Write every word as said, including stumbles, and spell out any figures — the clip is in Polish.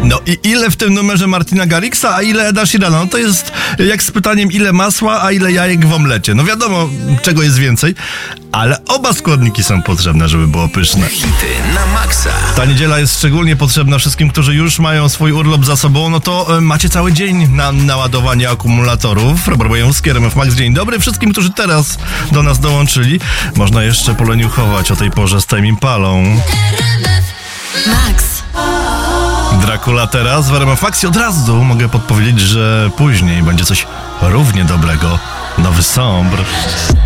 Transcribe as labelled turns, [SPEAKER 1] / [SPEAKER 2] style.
[SPEAKER 1] No i ile w tym numerze Martina Garrixa, a ile Eda Sheerana? No to jest jak z pytaniem, ile masła, a ile jajek w omlecie. No wiadomo, czego jest więcej, ale oba składniki są potrzebne, żeby było pyszne.
[SPEAKER 2] Hity na maksa.
[SPEAKER 1] Ta niedziela jest szczególnie potrzebna wszystkim, którzy już mają swój urlop za sobą. No to e, macie cały dzień na naładowanie akumulatorów. Robert Bojowski, R M F Max. Dzień dobry wszystkim, którzy teraz do nas dołączyli. Można jeszcze poleniuchować o tej porze z Tame Impalą.
[SPEAKER 3] Max.
[SPEAKER 1] Dracula teraz w R M F Max i od razu mogę podpowiedzieć, że później będzie coś równie dobrego. Nowy Sombr.